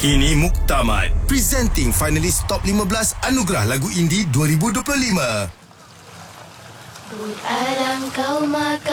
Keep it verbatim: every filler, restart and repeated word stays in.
Ini Muktamad, presenting finalis Top lima belas Anugerah Lagu Indie dua ribu dua puluh lima. Alam kau maka